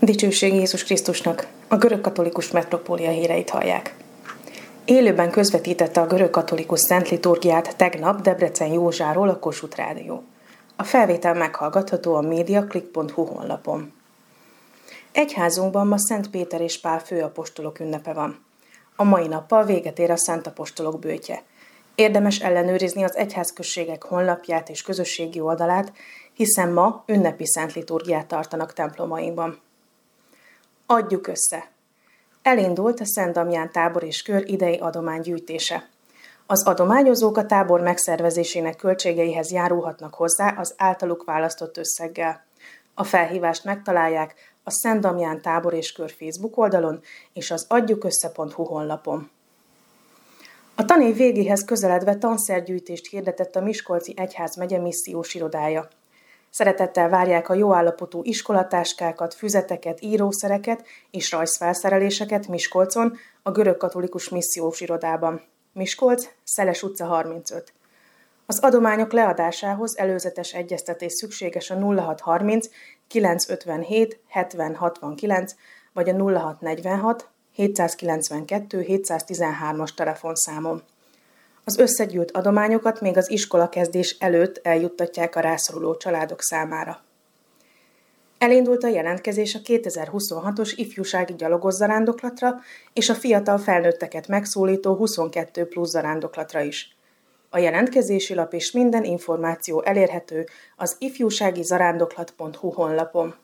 Dicsőség Jézus Krisztusnak! A görögkatolikus metropólia híreit hallják. Élőben közvetítette a görögkatolikus szent liturgiát tegnap Debrecen Józsáról a Kossuth Rádió. A felvétel meghallgatható a mediaclick.hu honlapon. Egyházunkban ma Szent Péter és Pál főapostolok ünnepe van. A mai nappal véget ér a Szent Apostolok böjtje. Érdemes ellenőrizni az egyházközségek honlapját és közösségi oldalát, hiszen ma ünnepi szent liturgiát tartanak templomainkban. Adjuk össze! Elindult a Szent Damján tábor és kör idei adománygyűjtése. Az adományozók a tábor megszervezésének költségeihez járulhatnak hozzá az általuk választott összeggel. A felhívást megtalálják a Szent Damján tábor és kör Facebook oldalon és az adjukössze.hu honlapon. A tanév végéhez közeledve tanszergyűjtést hirdetett a Miskolci Egyházmegye missziós irodája. Szeretettel várják a jó állapotú iskolatáskákat, füzeteket, írószereket és rajzfelszereléseket Miskolcon, a görögkatolikus missziós irodában. Miskolc, Szeles utca 35. Az adományok leadásához előzetes egyeztetés szükséges a 0630 957 70 69 vagy a 0646 792 713-as telefonszámon. Az összegyűjt adományokat még az iskolakezdés előtt eljuttatják a rászoruló családok számára. Elindult a jelentkezés a 2026-os ifjúsági gyalogos zarándoklatra és a fiatal felnőtteket megszólító 22 plusz zarándoklatra is. A jelentkezési lap és minden információ elérhető az ifjúságizarándoklat.hu honlapon.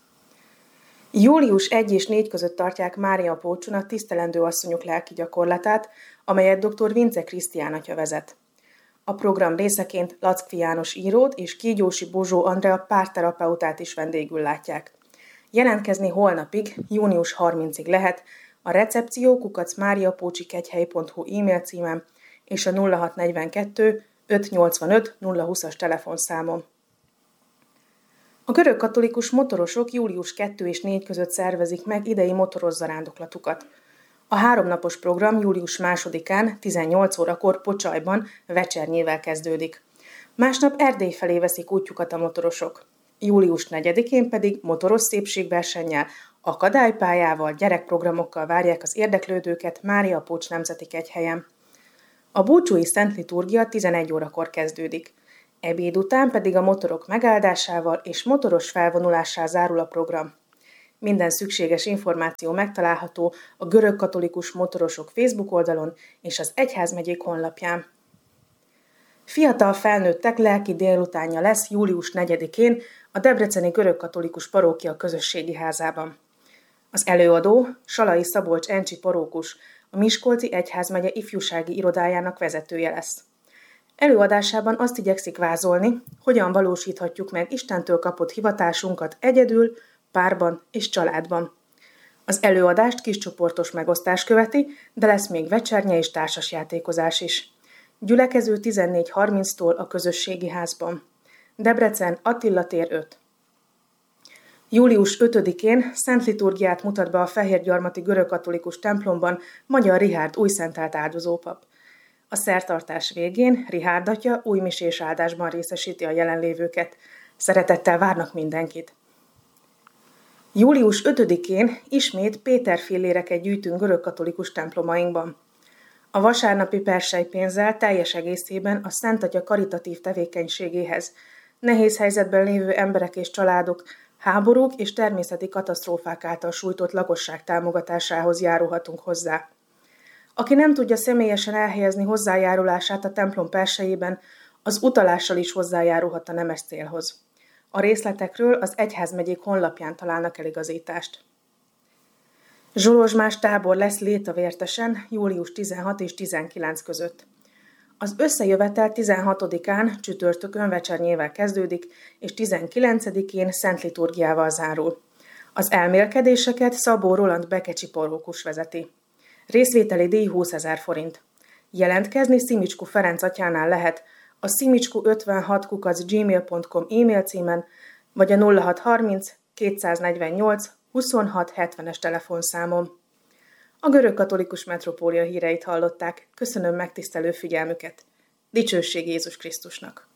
Július 1 és 4 között tartják Máriapócson a tisztelendő asszonyok lelki gyakorlatát, amelyet dr. Vince Krisztián atya vezet. A program részeként Lackfi János írót és Kígyósi Bozsó Andrea párterapeutát is vendégül látják. Jelentkezni holnapig, június 30-ig lehet a recepció@mariapócsikegyhely.hu e-mail címen és a 0642 585 020-as telefonszámon. A görögkatolikus motorosok július 2 és 4 között szervezik meg idei motoros zarándoklatukat. A 3 napos program július 2-án 18 órakor Pocsajban vecsernyével kezdődik. Másnap Erdély felé veszik útjukat a motorosok. Július 4-én pedig motoros szépségversennyel, akadálypályával, gyerekprogramokkal várják az érdeklődőket Máriapócs Nemzeti Kegyhelyen. A búcsúi szent liturgia 11 órakor kezdődik. Ebéd után pedig a motorok megáldásával és motoros felvonulással zárul a program. Minden szükséges információ megtalálható a görögkatolikus motorosok Facebook oldalon és az egyházmegyék honlapján. Fiatal felnőttek lelki délutánja lesz július 4-én a Debreceni Görögkatolikus Parókia közösségi házában. Az előadó Salai Szabolcs Encsi parókus, a Miskolci Egyházmegye ifjúsági irodájának vezetője lesz. Előadásában azt igyekszik vázolni, hogyan valósíthatjuk meg Istentől kapott hivatásunkat egyedül, párban és családban. Az előadást kiscsoportos megosztás követi, de lesz még vecsernye és társasjátékozás is. Gyülekező 14:30-tól a közösségi házban. Debrecen, Attila tér 5. Július 5-én szent liturgiát mutat be a Fehérgyarmati görögkatolikus templomban Magyar Rihárd újszentelt áldozópap. A szertartás végén Rihárd atya újmisés áldásban részesíti a jelenlévőket. Szeretettel várnak mindenkit! Július 5-én ismét Péter filléreket gyűjtünk görögkatolikus templomainkban. A vasárnapi perselypénzzel teljes egészében a Szent Atya karitatív tevékenységéhez, nehéz helyzetben lévő emberek és családok, háborúk és természeti katasztrófák által sújtott lakosság támogatásához járulhatunk hozzá. Aki nem tudja személyesen elhelyezni hozzájárulását a templom persejében, az utalással is hozzájárulhat a nemes célhoz. A részletekről az egyházmegyék honlapján találnak eligazítást. Zsolozsmás tábor lesz Létavértesen július 16 és 19 között. Az összejövetel 16-án csütörtökön vecsernyével kezdődik, és 19-én szent liturgiával zárul. Az elmélkedéseket Szabó Roland bekecsi parókus vezeti. Részvételi díj 20 000 forint. Jelentkezni Szimicsku Ferenc atyánál lehet a szimicsku56@gmail.com e-mail címen, vagy a 0630 248 26 70-es telefonszámon. A görögkatolikus metropólia híreit hallották. Köszönöm megtisztelő figyelmüket. Dicsőség Jézus Krisztusnak!